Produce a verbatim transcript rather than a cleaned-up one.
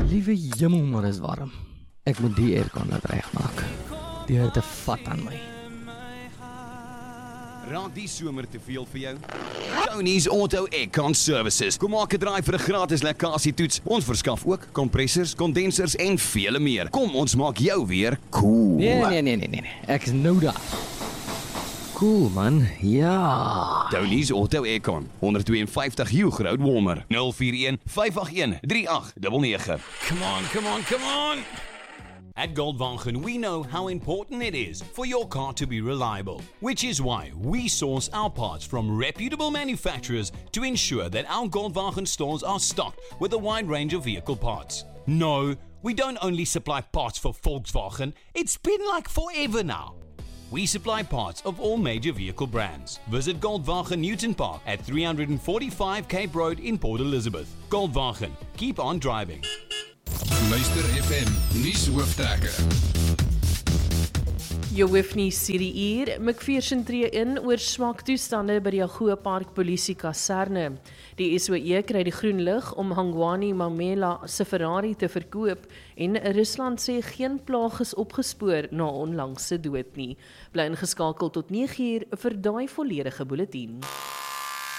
Liewe jemmel, maar is warm. Ek moet die aircon laat regmaak. Die het te vat aan my. Raak die somer te veel vir jou? Tony's Auto Aircon Services. Kom maak 'n draai vir 'n gratis lekkasietoets. Ons verskaf ook kompressors, kondensers en vele meer. Kom, ons maak jou weer cool. Nee, nee, nee, nee, nee. Ek is nou daar. Cool, man. Ja. Tony's Auto Aircon, honderd twee en vyftig Hugh Road, Walmer. nul vier een vyf agt een drie agt nege nege. Come on, come on, come on! At Goldwagen, we know how important it is for your car to be reliable, which is why we source our parts from reputable manufacturers to ensure that our Goldwagen stores are stocked with a wide range of vehicle parts. No, we don't only supply parts for Volkswagen, it's been like forever now. We supply parts of all major vehicle brands. Visit Goldwagen Newton Park at three forty-five Cape Road in Port Elizabeth. Goldwagen, keep on driving. Luister F M, nuus hooftrekke. Jou hoofnuus hierdie uur, McPherson tree in oor swak toestande by die Jaguar Park Polisie Kaserne. Die S O E kry die groen lig om Hangwani Mamela se Ferrari te verkoop en Rusland sê geen plaag is opgespoor na onlangse dood nie. Bly ingeskakel tot nege uur vir daai volledige bulletin.